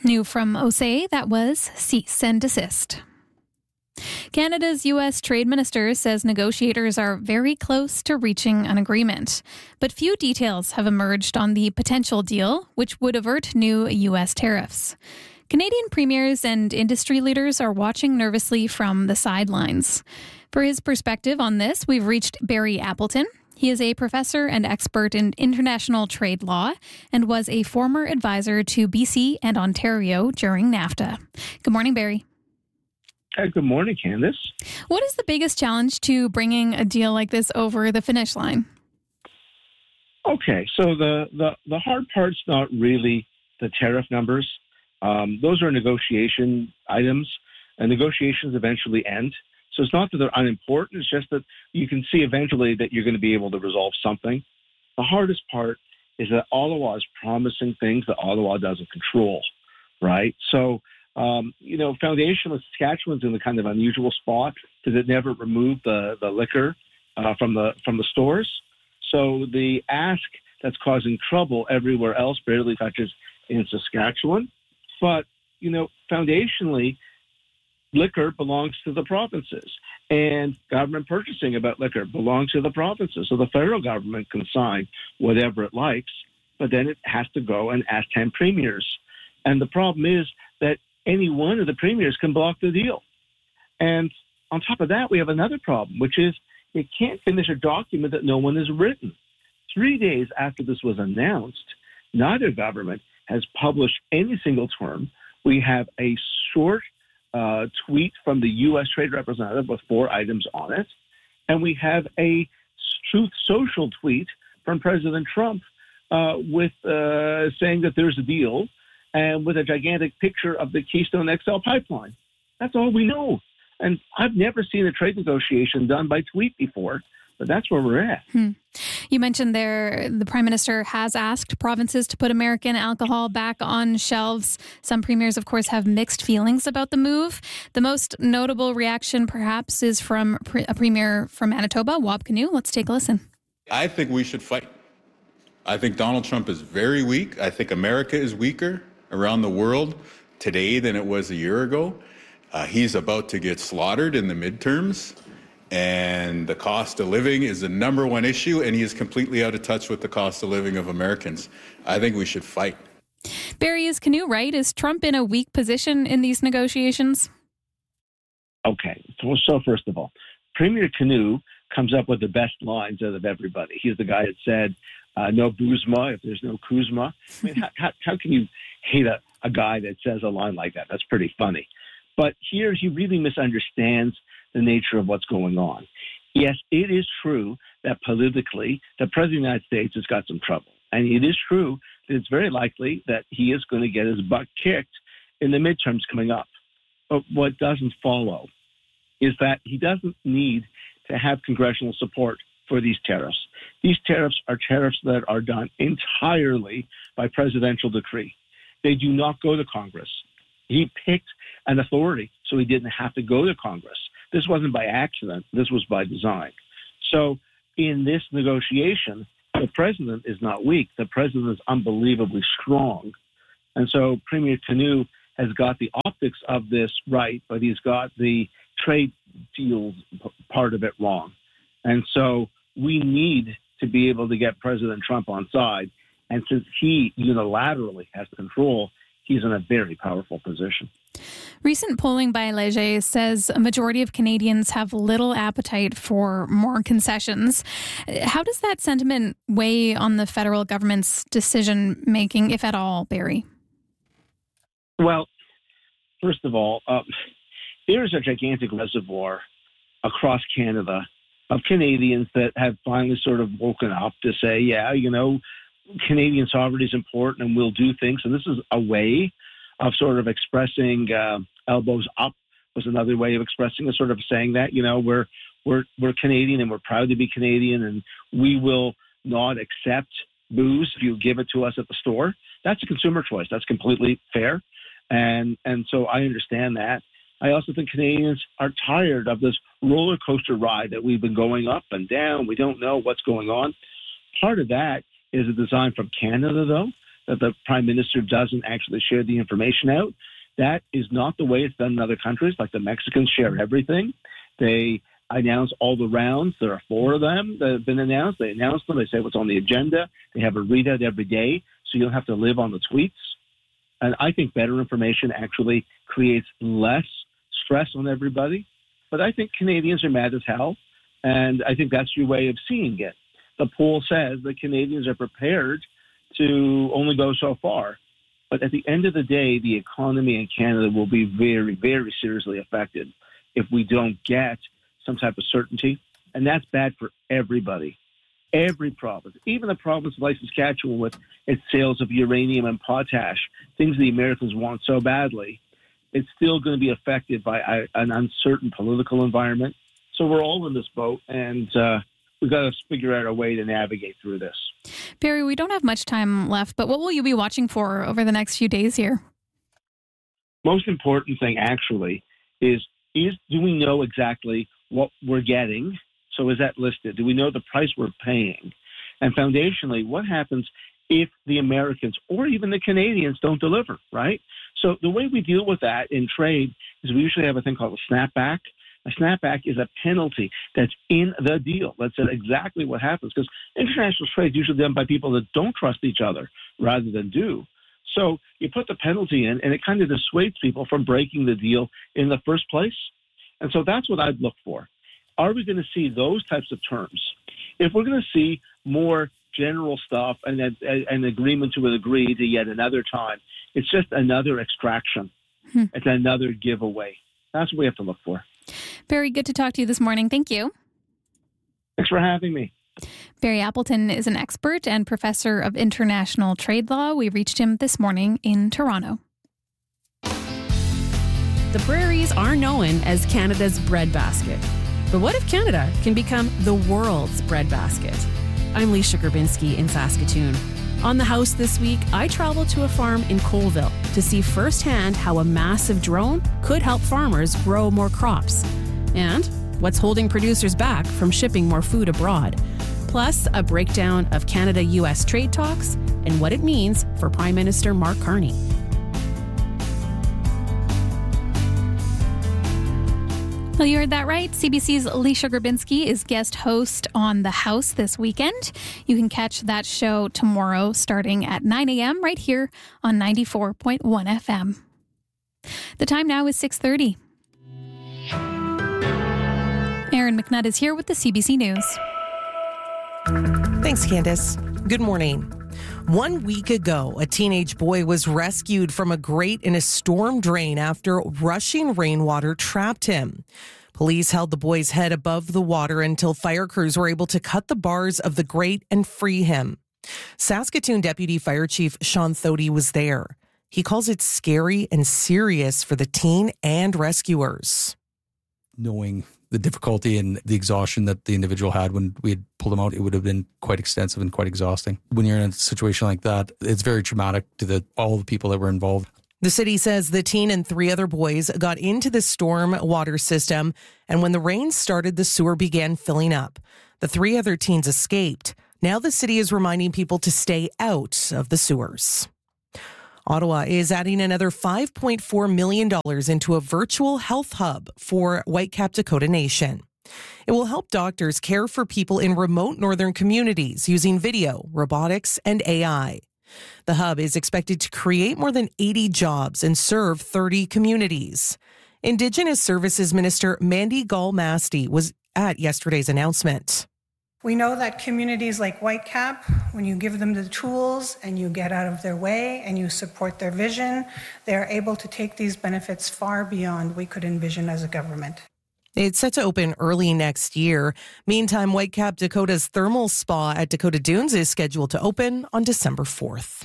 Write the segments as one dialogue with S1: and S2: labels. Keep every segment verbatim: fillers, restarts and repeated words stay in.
S1: New from O S A, that was cease and desist. Canada's U S trade minister says negotiators are very close to reaching an agreement. But few details have emerged on the potential deal, which would avert new U S tariffs. Canadian premiers and industry leaders are watching nervously from the sidelines. For his perspective on this, we've reached Barry Appleton. He is a professor and expert in international trade law and was a former advisor to B C and Ontario during NAFTA. Good morning, Barry.
S2: Uh, good morning, Candace.
S1: What is the biggest challenge to bringing a deal like this over the finish line?
S2: Okay, so the, the, the hard part's not really the tariff numbers. Um, those are negotiation items, and negotiations eventually end. So it's not that they're unimportant, it's just that you can see eventually that you're going to be able to resolve something. The hardest part is that Ottawa is promising things that Ottawa doesn't control, right? So, um, you know, foundationally, Saskatchewan's in the kind of unusual spot because it never removed the, the liquor uh, from the from the stores. So the ask that's causing trouble everywhere else barely touches in Saskatchewan. But, you know, foundationally, liquor belongs to the provinces, and government purchasing about liquor belongs to the provinces. So the federal government can sign whatever it likes, but then it has to go and ask ten premiers. And the problem is that any one of the premiers can block the deal. And on top of that, we have another problem, which is you can't finish a document that no one has written. Three days after this was announced, neither government has published any single term. We have a short Uh, tweet from the U S Trade Representative with four items on it. And we have a Truth Social tweet from President Trump uh, with uh, saying that there's a deal and with a gigantic picture of the Keystone X L pipeline. That's all we know. And I've never seen a trade negotiation done by tweet before, but that's where we're at.
S1: Hmm. You mentioned there the Prime Minister has asked provinces to put American alcohol back on shelves. Some premiers, of course, have mixed feelings about the move. The most notable reaction, perhaps, is from a premier from Manitoba, Wab Kinew. Let's take a listen.
S3: I think we should fight. I think Donald Trump is very weak. I think America is weaker around the world today than it was a year ago. Uh, he's about to get slaughtered in the midterms. And the cost of living is the number one issue, and he is completely out of touch with the cost of living of Americans. I think we should fight.
S1: Barry, is Kinew right? Is Trump in a weak position in these negotiations?
S2: Okay, so, so first of all, Premier Kinew comes up with the best lines out of everybody. He's the guy that said, uh, no Buzma if there's no Kuzma. I mean, how, how, how can you hate a, a guy that says a line like that? That's pretty funny. But here he really misunderstands the nature of what's going on. Yes, it is true that politically the President of the United States has got some trouble. And it is true that it's very likely that he is going to get his butt kicked in the midterms coming up. But what doesn't follow is that he doesn't need to have congressional support for these tariffs. These tariffs are tariffs that are done entirely by presidential decree. They do not go to Congress. He picked an authority, so he didn't have to go to Congress. This wasn't by accident. This was by design. So in this negotiation, the president is not weak. The president is unbelievably strong. And so Premier Kinew has got the optics of this right, but he's got the trade deal part of it wrong. And so we need to be able to get President Trump on side. And since he unilaterally has control, he's in a very powerful position.
S1: Recent polling by Leger says a majority of Canadians have little appetite for more concessions. How does that sentiment weigh on the federal government's decision-making, if at all, Barry?
S2: Well, first of all, uh, there's a gigantic reservoir across Canada of Canadians that have finally sort of woken up to say, yeah, you know, Canadian sovereignty is important and we'll do things. And this is a way of sort of expressing uh, elbows up was another way of expressing it, sort of saying that, you know, we're we're we're Canadian and we're proud to be Canadian and we will not accept booze if you give it to us at the store. That's a consumer choice. That's completely fair. And and so I understand that. I also think Canadians are tired of this roller coaster ride that we've been going up and down. We don't know what's going on. Part of that is a design from Canada, though, that the Prime Minister doesn't actually share the information out. That is not the way it's done in other countries. Like the Mexicans share everything. They announce all the rounds. There are four of them that have been announced. They announce them. They say what's on the agenda. They have a readout every day, so you don't have to live on the tweets. And I think better information actually creates less stress on everybody. But I think Canadians are mad as hell, and I think that's your way of seeing it. The poll says that Canadians are prepared to only go so far. But at the end of the day, the economy in Canada will be very, very seriously affected if we don't get some type of certainty. And that's bad for everybody. Every province, even the province like Saskatchewan with its sales of uranium and potash, things the Americans want so badly, it's still going to be affected by a, an uncertain political environment. So we're all in this boat, and uh, we've got to figure out a way to navigate through this.
S1: Barry, we don't have much time left, but what will you be watching for over the next few days here?
S2: Most important thing, actually, is, is do we know exactly what we're getting? So is that listed? Do we know the price we're paying? And foundationally, what happens if the Americans or even the Canadians don't deliver, right? So the way we deal with that in trade is we usually have a thing called a snapback. A snapback is a penalty that's in the deal. That's exactly what happens, because international trade is usually done by people that don't trust each other rather than do. So you put the penalty in, and it kind of dissuades people from breaking the deal in the first place. And so that's what I'd look for. Are we going to see those types of terms? If we're going to see more general stuff and an agreement to agree to yet another time, it's just another extraction. Hmm. It's another giveaway. That's what we have to look for.
S1: Barry, good to talk to you this morning. Thank you.
S2: Thanks for having me.
S1: Barry Appleton is an expert and professor of international trade law. We reached him this morning in Toronto.
S4: The prairies are known as Canada's breadbasket. But what if Canada can become the world's breadbasket? I'm Leisha Grabinski in Saskatoon. On The House this week, I traveled to a farm in Colville to see firsthand how a massive drone could help farmers grow more crops. And what's holding producers back from shipping more food abroad. Plus, a breakdown of Canada-U S trade talks and what it means for Prime Minister Mark Carney.
S1: Well, you heard that right. C B C's Leisha Grabinski is guest host on The House this weekend. You can catch that show tomorrow starting at nine a.m. right here on ninety-four point one F M. The time now is six thirty. Aaron McNutt is here with the C B C News.
S5: Thanks, Candace. Good morning. One week ago, a teenage boy was rescued from a grate in a storm drain after rushing rainwater trapped him. Police held the boy's head above the water until fire crews were able to cut the bars of the grate and free him. Saskatoon Deputy Fire Chief Sean Thody was there. He calls it scary and serious for the teen and rescuers.
S6: Knowing the difficulty and the exhaustion that the individual had when we had pulled him out, it would have been quite extensive and quite exhausting. When you're in a situation like that, it's very traumatic to the all the people that were involved.
S5: The city says the teen and three other boys got into the storm water system, and when the rain started, the sewer began filling up. The three other teens escaped. Now the city is reminding people to stay out of the sewers. Ottawa is adding another five point four million dollars into a virtual health hub for Whitecap Dakota Nation. It will help doctors care for people in remote northern communities using video, robotics, and A I. The hub is expected to create more than eighty jobs and serve thirty communities. Indigenous Services Minister Mandy Gall-Masty was at yesterday's announcement.
S7: We know that communities like Whitecap, when you give them the tools and you get out of their way and you support their vision, they're able to take these benefits far beyond we could envision as a government.
S5: It's set to open early next year. Meantime, Whitecap Dakota's thermal spa at Dakota Dunes is scheduled to open on December fourth.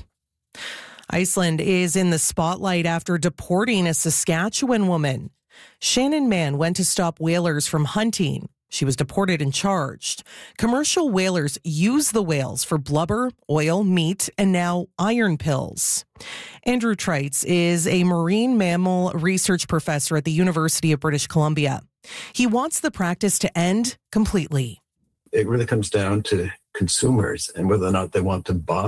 S5: Iceland is in the spotlight after deporting a Saskatchewan woman. Shannon Mann went to stop whalers from hunting. She was deported and charged. Commercial whalers use the whales for blubber, oil, meat, and now iron pills. Andrew Treitz is a marine mammal research professor at the University of British Columbia. He wants the practice to end completely.
S8: It really comes down to consumers and whether or not they want to buy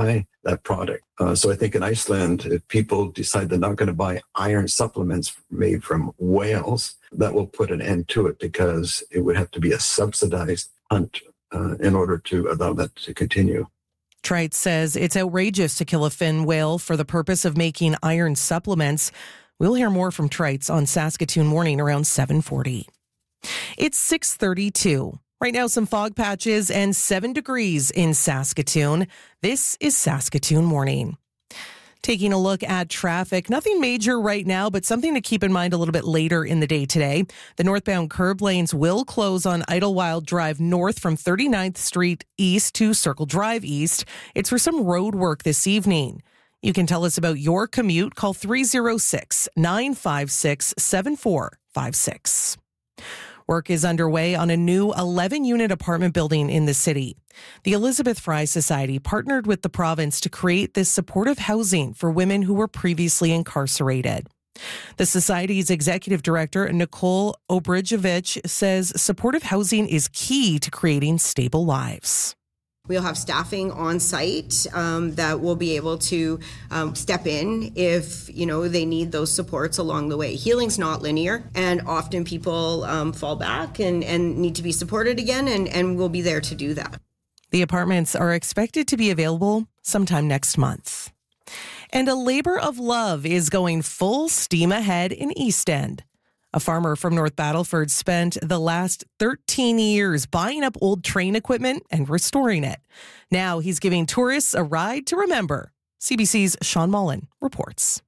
S8: that product. Uh, so I think in Iceland, if people decide they're not going to buy iron supplements made from whales, that will put an end to it, because it would have to be a subsidized hunt uh, in order to allow that to continue.
S5: Trites says it's outrageous to kill a fin whale for the purpose of making iron supplements. We'll hear more from Trites on Saskatoon Morning around seven forty. It's six thirty-two. Right now, some fog patches and seven degrees in Saskatoon. This is Saskatoon Morning. Taking a look at traffic, nothing major right now, but something to keep in mind a little bit later in the day today. The northbound curb lanes will close on Idlewild Drive north from thirty-ninth Street east to Circle Drive east. It's for some road work this evening. You can tell us about your commute. Call three oh six, nine five six, seven four five six. Work is underway on a new eleven-unit apartment building in the city. The Elizabeth Fry Society partnered with the province to create this supportive housing for women who were previously incarcerated. The Society's executive director, Nicole Obridjevich, says supportive housing is key to creating stable lives.
S9: We'll have staffing on site um, that will be able to um, step in if, you know, they need those supports along the way. Healing's not linear, and often people um, fall back and, and need to be supported again, and, and we'll be there to do that.
S5: The apartments are expected to be available sometime next month. And a labor of love is going full steam ahead in East End. A farmer from North Battleford spent the last thirteen years buying up old train equipment and restoring it. Now he's giving tourists a ride to remember. C B C's Sean Mullen reports.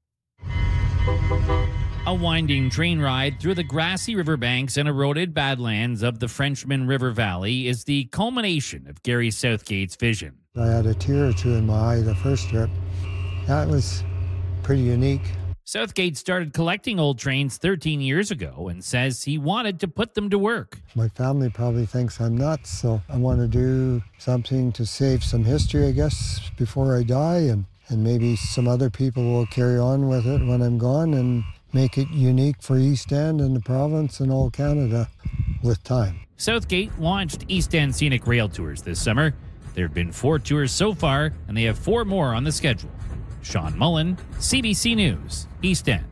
S10: A winding train ride through the grassy riverbanks and eroded badlands of the Frenchman River Valley is the culmination of Gary Southgate's vision.
S11: I had a tear or two in my eye the first trip. That was pretty unique.
S10: Southgate started collecting old trains thirteen years ago and says he wanted to put them to work.
S11: My family probably thinks I'm nuts, so I want to do something to save some history, I guess, before I die, and, and maybe some other people will carry on with it when I'm gone and make it unique for East End and the province and all Canada with time.
S10: Southgate launched East End Scenic Rail Tours this summer. There have been four tours so far, and they have four more on the schedule. Sean Mullen, C B C News, East End.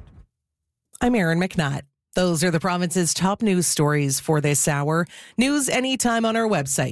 S5: I'm Erin McNutt. Those are the province's top news stories for this hour. News anytime on our website,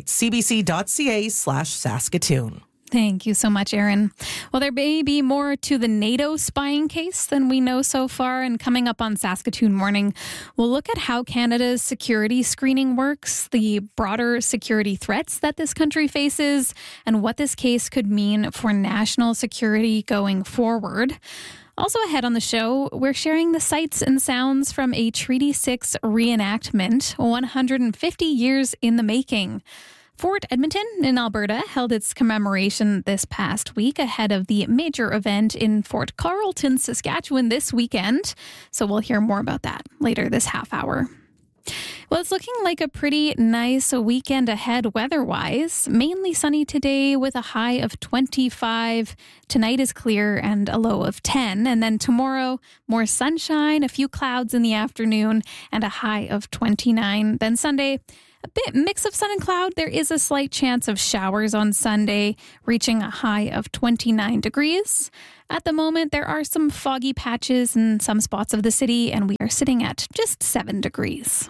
S5: cbc.ca slash Saskatoon.
S1: Thank you so much, Erin. Well, there may be more to the NATO spying case than we know so far. And coming up on Saskatoon Morning, we'll look at how Canada's security screening works, the broader security threats that this country faces, and what this case could mean for national security going forward. Also ahead on the show, we're sharing the sights and sounds from a Treaty six reenactment, one hundred fifty years in the making. Fort Edmonton in Alberta held its commemoration this past week ahead of the major event in Fort Carlton, Saskatchewan this weekend. So we'll hear more about that later this half hour. Well, it's looking like a pretty nice weekend ahead weather-wise. Mainly sunny today with a high of twenty-five. Tonight is clear and a low of ten. And then tomorrow, more sunshine, a few clouds in the afternoon, and a high of twenty-nine. Then Sunday, a bit mix of sun and cloud. There is a slight chance of showers on Sunday, reaching a high of twenty-nine degrees. At the moment, there are some foggy patches in some spots of the city, and we are sitting at just seven degrees.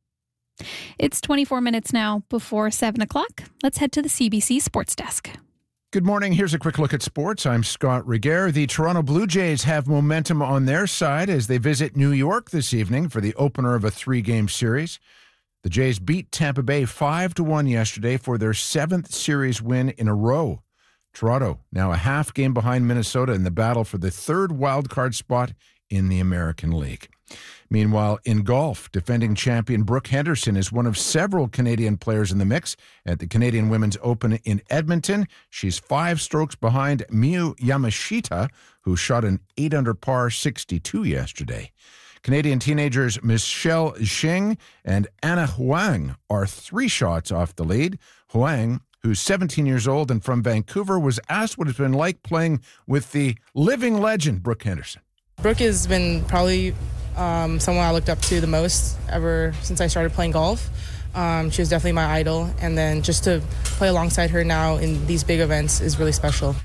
S1: It's twenty-four minutes now before seven o'clock. Let's head to the C B C Sports Desk.
S12: Good morning. Here's a quick look at sports. I'm Scott Regehr. The Toronto Blue Jays have momentum on their side as they visit New York this evening for the opener of a three-game series. The Jays beat Tampa Bay five to one yesterday for their seventh series win in a row. Toronto now a half game behind Minnesota in the battle for the third wildcard spot in the American League. Meanwhile, in golf, defending champion Brooke Henderson is one of several Canadian players in the mix at the Canadian Women's Open in Edmonton. She's five strokes behind Miyu Yamashita, who shot an eight under par sixty-two yesterday. Canadian teenagers Michelle Zheng and Anna Huang are three shots off the lead. Huang, who's seventeen years old and from Vancouver, was asked what it's been like playing with the living legend, Brooke Henderson.
S13: Brooke has been probably um, someone I looked up to the most ever since I started playing golf. Um, she was definitely my idol, and then just to play alongside her now in these big events is really special.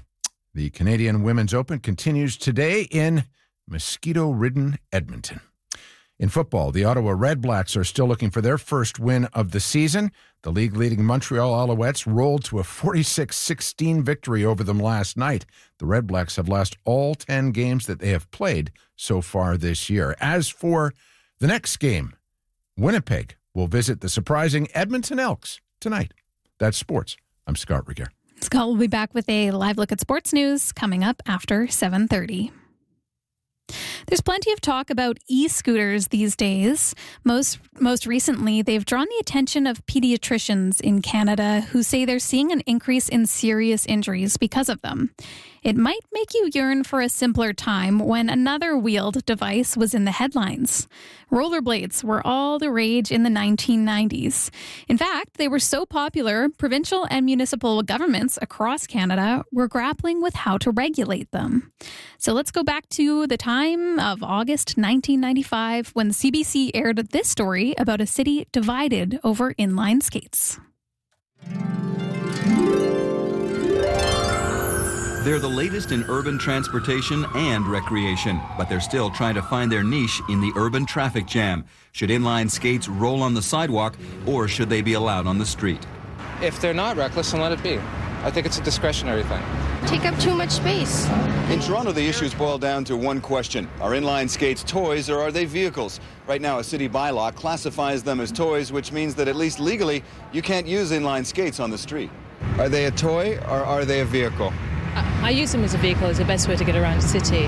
S12: The Canadian Women's Open continues today in mosquito-ridden Edmonton. In football, the Ottawa Redblacks are still looking for their first win of the season. The league-leading Montreal Alouettes rolled to a forty-six sixteen victory over them last night. The Redblacks have lost all ten games that they have played so far this year. As for the next game, Winnipeg will visit the surprising Edmonton Elks tonight. That's sports. I'm Scott Regehr.
S1: Scott will be back with a live look at sports news coming up after seven thirty. There's plenty of talk about e-scooters these days. Most most recently, they've drawn the attention of pediatricians in Canada who say they're seeing an increase in serious injuries because of them. It might make you yearn for a simpler time when another wheeled device was in the headlines. Rollerblades were all the rage in the nineteen nineties. In fact, they were so popular, provincial and municipal governments across Canada were grappling with how to regulate them. So let's go back to the time of August nineteen ninety-five when C B C aired this story about a city divided over inline skates.
S14: They're the latest in urban transportation and recreation, but they're still trying to find their niche in the urban traffic jam. Should inline skates roll on the sidewalk, or should they be allowed on the street?
S15: If they're not reckless, then let it be. I think it's a discretionary thing.
S16: Take up too much space.
S17: In Toronto, the issues boil down to one question. Are inline skates toys or are they vehicles? Right now, a city bylaw classifies them as toys, which means that at least legally, you can't use inline skates on the street. Are they a toy or are they a vehicle?
S18: I use them as a vehicle. It's the best way to get around the city.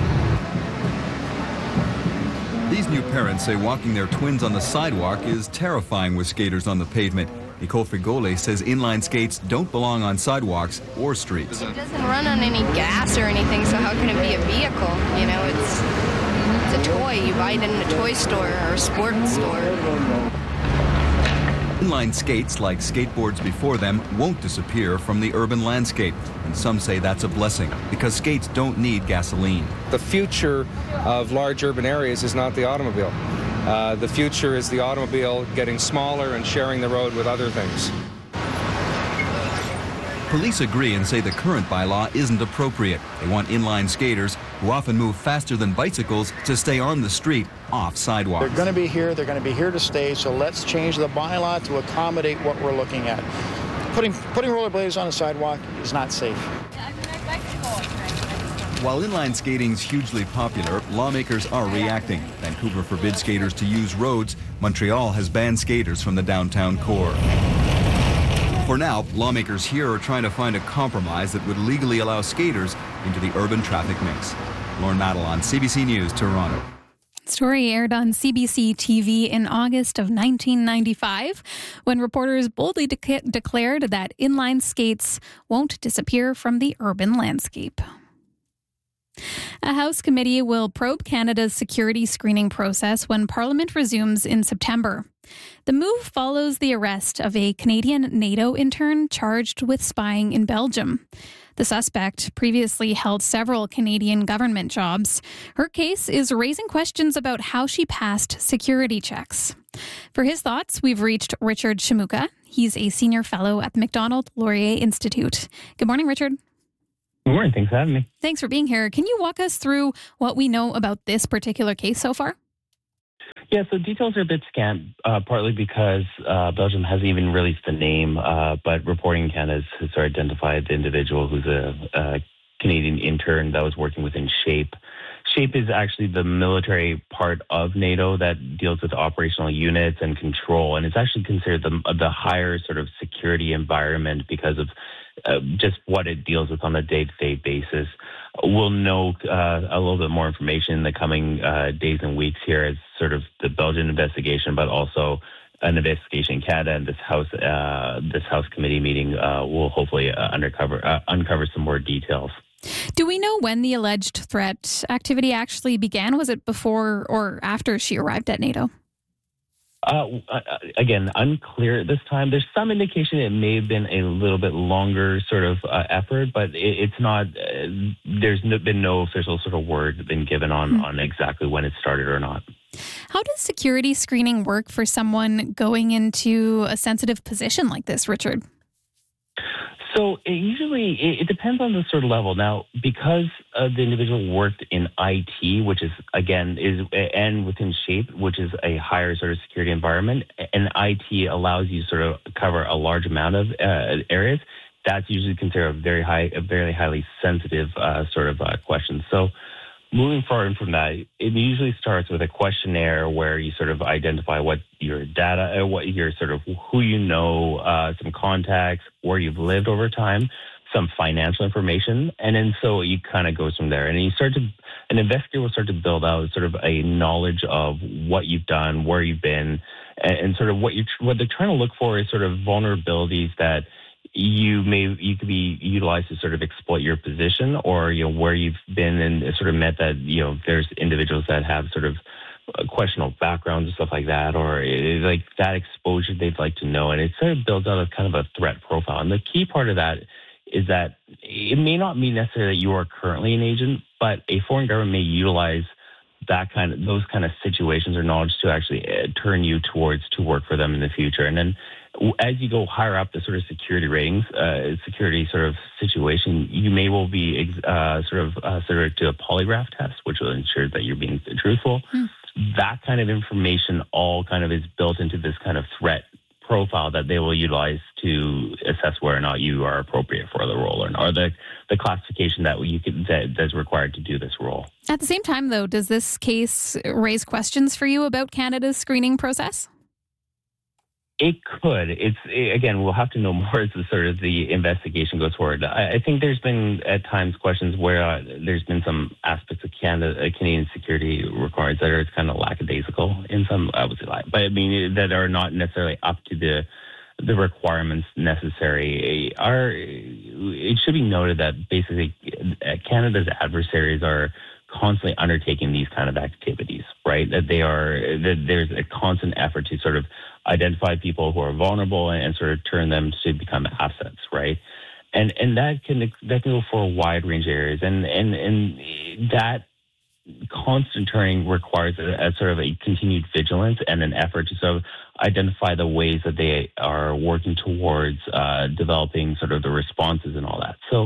S14: These new parents say walking their twins on the sidewalk is terrifying with skaters on the pavement. Nicole Frigole says inline skates don't belong on sidewalks or streets.
S16: It doesn't run on any gas or anything, so how can it be a vehicle? You know, it's, it's a toy. You buy it in a toy store or a sports store.
S14: Inline skates, like skateboards before them, won't disappear from the urban landscape. And some say that's a blessing, because skates don't need gasoline.
S15: The future of large urban areas is not the automobile. Uh, the future is the automobile getting smaller and sharing the road with other things.
S14: Police agree and say the current bylaw isn't appropriate. They want inline skaters, who often move faster than bicycles, to stay on the street, off sidewalks.
S19: They're going to be here, they're going to be here to stay, so let's change the bylaw to accommodate what we're looking at. Putting, putting rollerblades on a sidewalk is not safe.
S14: While inline skating's hugely popular, lawmakers are reacting. Vancouver forbids skaters to use roads. Montreal has banned skaters from the downtown core. For now, lawmakers here are trying to find a compromise that would legally allow skaters into the urban traffic mix. Lauren Madelon, C B C News, Toronto.
S1: Story aired on C B C T V in August of nineteen ninety-five when reporters boldly de- declared that inline skates won't disappear from the urban landscape. A House committee will probe Canada's security screening process when Parliament resumes in September. The move follows the arrest of a Canadian NATO intern charged with spying in Belgium. The suspect previously held several Canadian government jobs. Her case is raising questions about how she passed security checks. For his thoughts, we've reached Richard Shamuka. He's a senior fellow at the Macdonald Laurier Institute. Good morning, Richard.
S20: Good morning. Thanks for having me.
S1: Thanks for being here. Can you walk us through what we know about this particular case so far?
S20: Yeah, so details are a bit scant, uh, partly because uh, Belgium hasn't even released the name, uh, but Reporting Canada has, has identified the individual who's a, a Canadian intern that was working within SHAPE. SHAPE is actually the military part of NATO that deals with operational units and control, and it's actually considered the, the higher sort of security environment because of uh, just what it deals with on a day-to-day basis. We'll know uh, a little bit more information in the coming uh, days and weeks here as sort of the Belgian investigation, but also an investigation in Canada, and this House uh, this House committee meeting uh, will hopefully uh, undercover uh, uncover some more details.
S1: Do we know when the alleged threat activity actually began? Was it before or after she arrived at NATO?
S20: Uh, again, unclear at this time. There's some indication it may have been a little bit longer sort of uh, effort, but it, it's not, uh, there's no, been no official sort of word been given on, mm-hmm. on exactly when it started or not.
S1: How does security screening work for someone going into a sensitive position like this, Richard?
S20: So it usually it, it depends on the sort of level. Now, because uh, the individual worked in I T, which is again is and within SHAPE, which is a higher sort of security environment, and I T allows you to sort of cover a large amount of uh, areas. That's usually considered a very high, a very highly sensitive uh, sort of uh, question. So. Moving forward from that, it usually starts with a questionnaire where you sort of identify what your data, what your sort of who you know, uh, some contacts, where you've lived over time, some financial information, and then so you kind of goes from there. And then you start to, an investigator will start to build out sort of a knowledge of what you've done, where you've been, and, and sort of what you what they're trying to look for is sort of vulnerabilities that you may you could be utilized to sort of exploit your position, or you know where you've been and sort of met that you know there's individuals that have sort of questionable backgrounds and stuff like that, or it, like that exposure they'd like to know, and it sort of builds out a kind of a threat profile. And the key part of that is that it may not mean necessarily that you are currently an agent, but a foreign government may utilize that kind of those kind of situations or knowledge to actually uh, turn you towards to work for them in the future. And then as you go higher up the sort of security ratings, uh, security sort of situation, you may well be uh, sort of uh, subject to a polygraph test, which will ensure that you're being truthful. Hmm. That kind of information all kind of is built into this kind of threat profile that they will utilize to assess whether or not you are appropriate for the role or not, or the, the classification that you can, that, that's required to do this role.
S1: At the same time, though, does this case raise questions for you about Canada's screening process?
S20: It could. It's again, we'll have to know more as the sort of the investigation goes forward. I, I think there's been at times questions where uh, there's been some aspects of Canada, uh, Canadian security requirements that are kind of lackadaisical in some, I would say, but I mean that are not necessarily up to the the requirements necessary. Are it should be noted that basically Canada's adversaries are constantly undertaking these kind of activities, right? That they are, that there's a constant effort to sort of identify people who are vulnerable and, and sort of turn them to become assets, right? And and that can that can go for a wide range of areas, and and and that constant turning requires a, a sort of a continued vigilance and an effort to sort of identify the ways that they are working towards uh, developing sort of the responses and all that. So.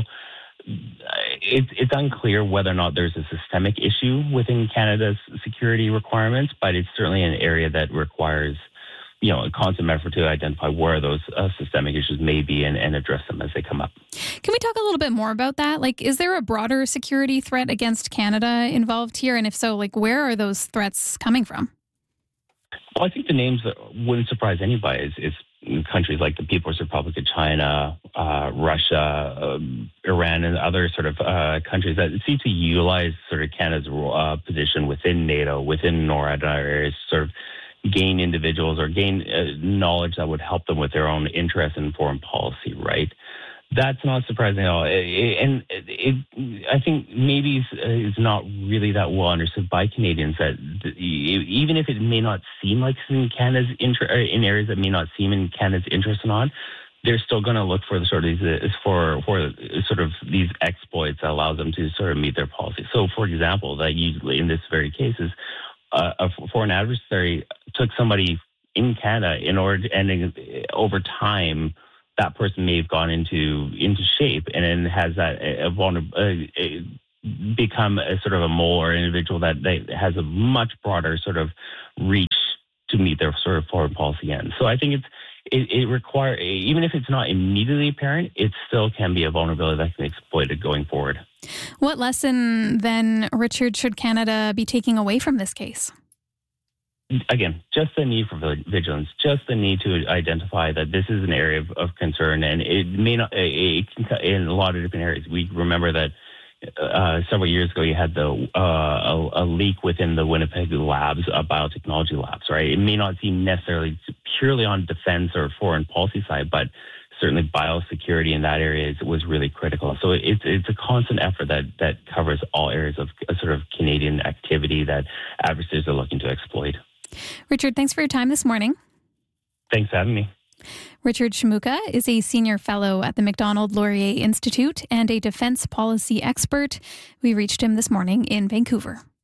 S20: It's, it's unclear whether or not there's a systemic issue within Canada's security requirements, but it's certainly an area that requires, you know, a constant effort to identify where those uh, systemic issues may be and, and address them as they come up.
S1: Can we talk a little bit more about that? Like, is there a broader security threat against Canada involved here? And if so, like, where are those threats coming from?
S20: Well, I think the names that wouldn't surprise anybody is, is countries like the People's Republic of China, uh, Russia, um, Iran, and other sort of uh, countries that seem to utilize sort of Canada's uh, position within NATO, within NORAD, and other areas, sort of gain individuals or gain uh, knowledge that would help them with their own interests in foreign policy, right? That's not surprising at all. It, it, and it, it, I think maybe it's, it's not really that well understood by Canadians that the, even if it may not seem like it's in Canada's interest, in areas that may not seem in Canada's interest or not, they're still going to look for the sort of these, for for sort of these exploits that allow them to sort of meet their policy. So, for example, that usually in this very case is uh, a foreign adversary took somebody in Canada in order to, and over time. That person may have gone into into shape and then has that a vulnerable uh, become a sort of a mole or individual that they, has a much broader sort of reach to meet their sort of foreign policy ends. So I think it's it, it require even if it's not immediately apparent, it still can be a vulnerability that can be exploited going forward.
S1: What lesson then, Richard, should Canada be taking away from this case?
S20: Again, just the need for vigilance, just the need to identify that this is an area of, of concern, and it may not. It can, in a lot of different areas. We remember that uh, several years ago, you had the uh, a, a leak within the Winnipeg labs, uh, biotechnology labs. Right? It may not seem necessarily purely on defense or foreign policy side, but certainly biosecurity in that area is, was really critical. So it's it's a constant effort that that covers all areas of a sort of Canadian activity that adversaries are looking to exploit.
S1: Richard, thanks for your time this morning.
S20: Thanks for having me.
S1: Richard Shmuka is a senior fellow at the Macdonald Laurier Institute and a defense policy expert. We reached him this morning in Vancouver.